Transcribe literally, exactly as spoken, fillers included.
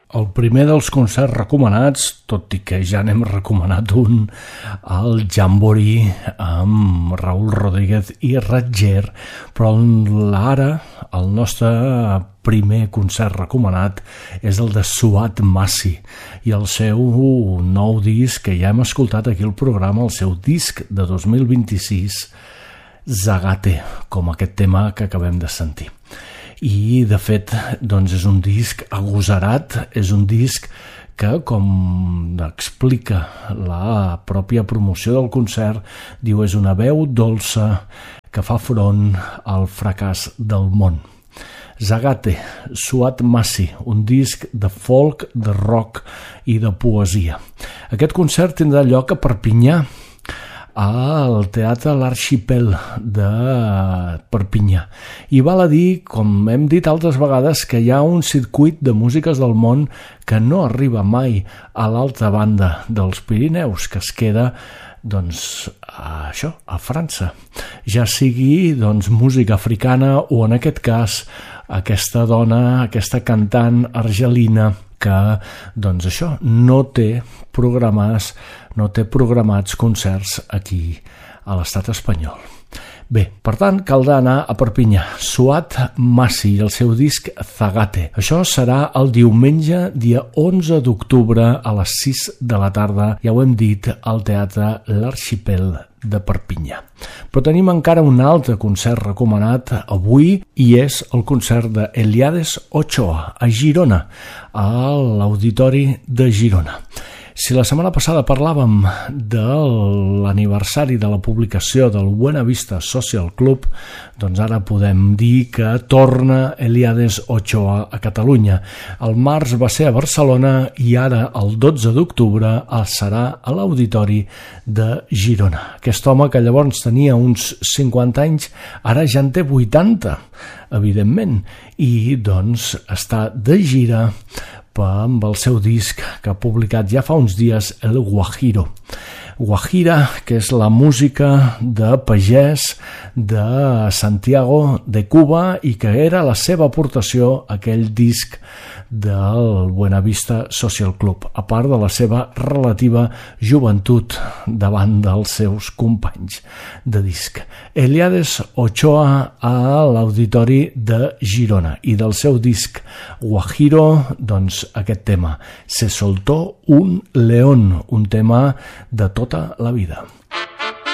El primer dels concerts recomanats, tot i que ja n'hem recomanat un, el Jamboree amb Raúl Rodríguez i Ratger, però ara el nostre primer concert recomanat és el de Suat Massi i el seu nou disc que ja hem escoltat aquí al programa, el seu disc de dos mil vint-i-sis, Zagate, com aquest tema que acabem de sentir. I de fet doncs és un disc agosarat, és un disc que, com explica la pròpia promoció del concert, diu és una veu dolça que fa front al fracàs del món. Zagate, Suat Massi, un disc de folk, de rock i de poesia. Aquest concert tindrà lloc a Perpinyà, al Teatre L'Arxipel de Perpinyà. I val a dir, com hem dit altres vegades, que hi ha un circuit de músiques del món que no arriba mai a l'altra banda dels Pirineus, que es queda doncs, a això, a França. Ja sigui doncs, música africana o, en aquest cas, aquesta dona, aquesta cantant argelina que doncs això no té programats no té programats concerts aquí a l'estat espanyol. Bé, per tant, caldrà anar a Perpinyà. Suat Massi i el seu disc Zagate. Això serà el diumenge, dia onze d'octubre a les sis de la tarda, ja ho hem dit, al Teatre L'Arxipel de Perpinyà. Però tenim encara un altre concert recomanat avui i és el concert d'Eliades Ochoa a Girona, a l'Auditori de Girona. Si la setmana passada parlàvem de l'aniversari de la publicació del Buena Vista Social Club, doncs ara podem dir que torna Eliades Ochoa a Catalunya. El març va ser a Barcelona i ara, el dotze d'octubre, serà a l'Auditori de Girona. Aquest home, que llavors tenia uns cinquanta anys, ara ja en té vuitanta, evidentment, i doncs està de gira amb el seu disc que ha publicat ja fa uns dies, el Guajiro. Guajira, que és la música de pagès de Santiago de Cuba i que era la seva aportació a aquell disc del Buena Vista Social Club, a part de la seva relativa joventut davant dels seus companys de disc. Eliades Ochoa a l'Auditori de Girona i del seu disc Guajiro, doncs aquest tema, Se soltó un león, un tema de tota la vida.